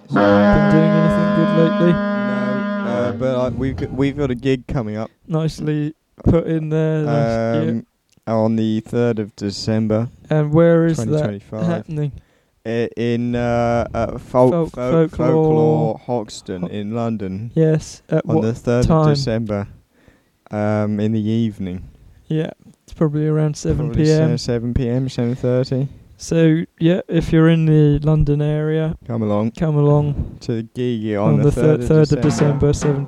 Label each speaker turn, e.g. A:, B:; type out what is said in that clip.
A: Been doing anything good lately?
B: No, but we've got a gig coming up.
A: Nicely put in there. Yeah.
B: On the 3rd of December,
A: And where is that
B: 2025.
A: happening?
B: In
A: Folklore
B: Folklore Hoxton in London.
A: Yes. At
B: On
A: what
B: the 3rd
A: time?
B: of December, in the evening.
A: Yeah. It's probably around 7
B: Probably
A: p.m.
B: 7 p.m, 7:30.
A: So, yeah, if you're in the London area,
B: Come along
A: come along
B: to the gig
A: on the 3rd of December, 7